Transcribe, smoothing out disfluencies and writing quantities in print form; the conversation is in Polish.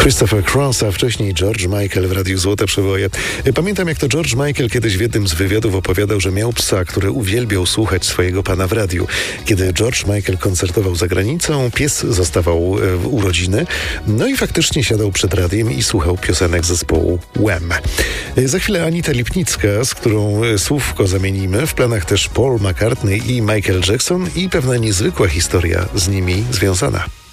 Christopher Cross, a wcześniej George Michael w Radiu Złote Przeboje. Pamiętam, jak to George Michael kiedyś w jednym z wywiadów opowiadał, że miał psa, który uwielbiał słuchać swojego pana w radiu. Kiedy George Michael koncertował za granicą, pies zostawał w urodziny, no i faktycznie siadał przed radiem i słuchał piosenek zespołu Wham. Za chwilę Anita Lipnicka, z którą słówko zamienimy. W planach też Paul McCartney i Michael Jackson i pewna niezwykła historia z nimi związana.